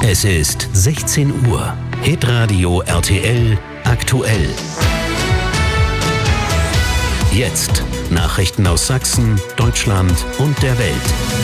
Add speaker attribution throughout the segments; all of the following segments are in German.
Speaker 1: Es ist 16 Uhr. Hitradio RTL aktuell. Jetzt Nachrichten aus Sachsen, Deutschland und der Welt.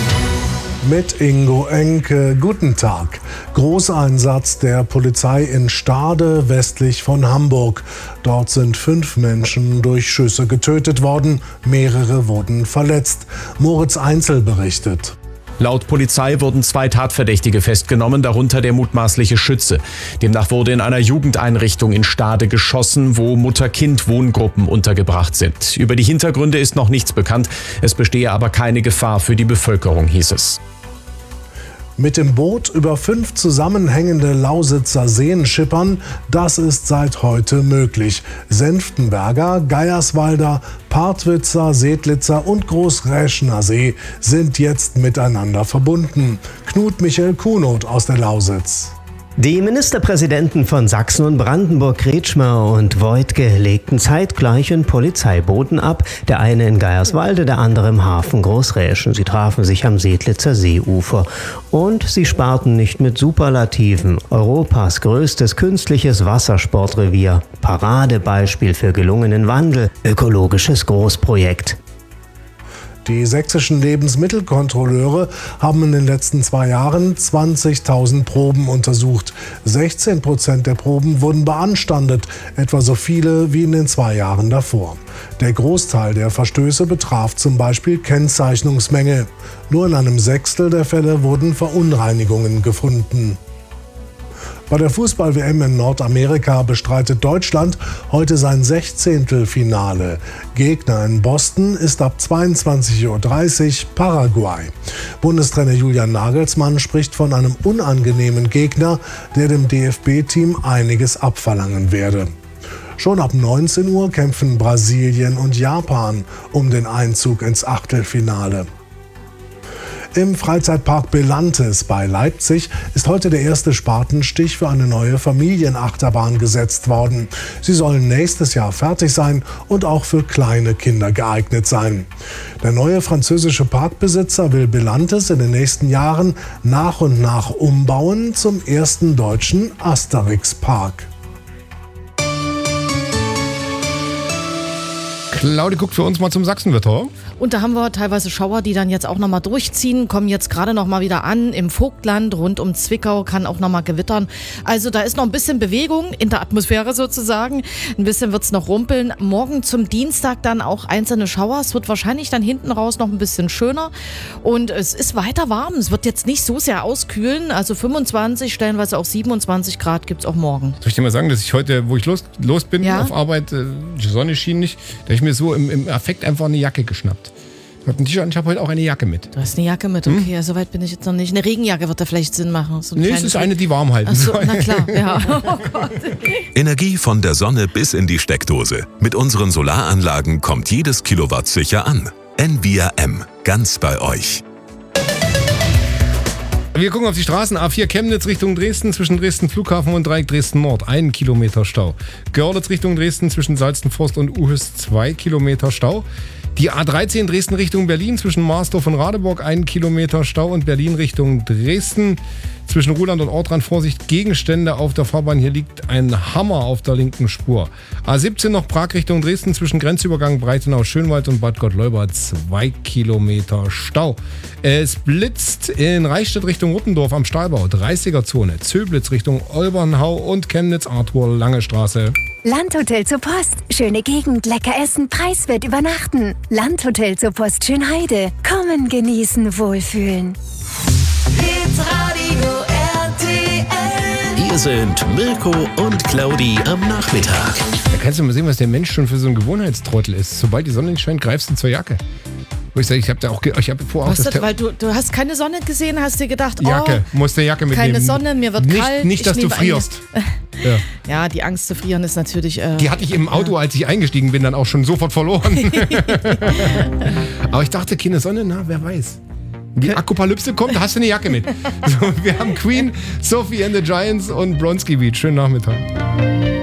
Speaker 2: Mit Ingo Enke, guten Tag. Großeinsatz der Polizei in Stade westlich von Hamburg. Dort sind 5 Menschen durch Schüsse getötet worden, mehrere wurden verletzt. Moritz Einzel berichtet.
Speaker 3: Laut Polizei wurden 2 Tatverdächtige festgenommen, darunter der mutmaßliche Schütze. Demnach wurde in einer Jugendeinrichtung in Stade geschossen, wo Mutter-Kind-Wohngruppen untergebracht sind. Über die Hintergründe ist noch nichts bekannt. Es bestehe aber keine Gefahr für die Bevölkerung, hieß es.
Speaker 2: Mit dem Boot über 5 zusammenhängende Lausitzer Seen schippern, das ist seit heute möglich. Senftenberger, Geierswalder, Partwitzer, Sedlitzer und Großräschener See sind jetzt miteinander verbunden. Knut Michael Kunoth aus der Lausitz.
Speaker 4: Die Ministerpräsidenten von Sachsen und Brandenburg, Kretschmer und Woidke, legten zeitgleich in Polizeiboten ab. Der eine in Geierswalde, der andere im Hafen Großräschen. Sie trafen sich am Sedlitzer Seeufer. Und sie sparten nicht mit Superlativen. Europas größtes künstliches Wassersportrevier. Paradebeispiel für gelungenen Wandel. Ökologisches Großprojekt.
Speaker 2: Die sächsischen Lebensmittelkontrolleure haben in den letzten 2 Jahren 20.000 Proben untersucht. 16% der Proben wurden beanstandet, etwa so viele wie in den 2 Jahren davor. Der Großteil der Verstöße betraf zum Beispiel Kennzeichnungsmängel. Nur in einem Sechstel der Fälle wurden Verunreinigungen gefunden. Bei der Fußball-WM in Nordamerika bestreitet Deutschland heute sein 16. Finale. Gegner in Boston ist ab 22:30 Uhr Paraguay. Bundestrainer Julian Nagelsmann spricht von einem unangenehmen Gegner, der dem DFB-Team einiges abverlangen werde. Schon ab 19 Uhr kämpfen Brasilien und Japan um den Einzug ins Achtelfinale. Im Freizeitpark Belantes bei Leipzig ist heute der erste Spatenstich für eine neue Familienachterbahn gesetzt worden. Sie sollen nächstes Jahr fertig sein und auch für kleine Kinder geeignet sein. Der neue französische Parkbesitzer will Belantes in den nächsten Jahren nach und nach umbauen zum ersten deutschen Asterix-Park.
Speaker 5: Claudia guckt für uns mal zum Sachsenwetter.
Speaker 6: Und da haben wir teilweise Schauer, die dann jetzt auch nochmal durchziehen, kommen jetzt gerade nochmal wieder an. Im Vogtland rund um Zwickau kann auch nochmal gewittern. Also da ist noch ein bisschen Bewegung in der Atmosphäre sozusagen. Ein bisschen wird es noch rumpeln. Morgen zum Dienstag dann auch einzelne Schauer. Es wird wahrscheinlich dann hinten raus noch ein bisschen schöner. Und es ist weiter warm. Es wird jetzt nicht so sehr auskühlen. Also 25, stellenweise auch 27 Grad gibt es auch morgen.
Speaker 5: Soll ich dir mal sagen, dass ich heute, wo ich los bin auf Arbeit, die Sonne schien nicht, da ich mir so im Affekt einfach eine Jacke geschnappt. Ich habe ein T-Shirt und ich habe heute auch eine Jacke mit.
Speaker 6: Du hast eine Jacke mit, okay, ja, soweit bin ich jetzt noch nicht. Eine Regenjacke wird da vielleicht Sinn machen. So
Speaker 5: es ist eine, die warm halten
Speaker 6: soll. Na klar, ja. Oh Gott.
Speaker 1: Energie von der Sonne bis in die Steckdose. Mit unseren Solaranlagen kommt jedes Kilowatt sicher an. Envia M, ganz bei euch.
Speaker 5: Wir gucken auf die Straßen. A4 Chemnitz Richtung Dresden, zwischen Dresden Flughafen und Dreieck Dresden Nord, 1 Kilometer Stau. Görlitz Richtung Dresden, zwischen Salzenforst und Uhüs, 2 Kilometer Stau. Die A13 Dresden Richtung Berlin, zwischen Marsdorf und Radeburg, 1 Kilometer Stau. Und Berlin Richtung Dresden, zwischen Ruhland und Ortrand, Vorsicht, Gegenstände auf der Fahrbahn. Hier liegt ein Hammer auf der linken Spur. A17 noch Prag Richtung Dresden, zwischen Grenzübergang Breitenau-Schönwald und Bad Gottleuba, 2 Kilometer Stau. Es blitzt in Reichstätt Richtung Ruppendorf am Stahlbau, 30er-Zone. Zöblitz Richtung Olbernhau und Chemnitz-Arthur, Lange Straße.
Speaker 7: Landhotel zur Post. Schöne Gegend, lecker essen, preiswert übernachten. Landhotel zur Post Schönheide. Kommen, genießen, wohlfühlen.
Speaker 8: Hitradio RTL.
Speaker 1: Hier sind Mirko und Claudi am Nachmittag.
Speaker 5: Da kannst du mal sehen, was der Mensch schon für so ein Gewohnheitstrottel ist. Sobald die Sonne nicht scheint, greifst du zur Jacke. Wo ich sage, ich habe vorher auch das...
Speaker 6: Weil du hast keine Sonne gesehen, hast dir gedacht,
Speaker 5: Jacke, musst eine Jacke mitnehmen.
Speaker 6: Keine Sonne, mir wird kalt.
Speaker 5: Nicht, dass du frierst.
Speaker 6: Ja, die Angst zu frieren ist natürlich...
Speaker 5: die hatte ich im Auto, als ich eingestiegen bin, dann auch schon sofort verloren. Aber ich dachte, keine Sonne, na, wer weiß. Die Apokalypse kommt, hast du eine Jacke mit. So, wir haben Queen, Sophie and the Giants und Bronski Beat. Schönen Nachmittag.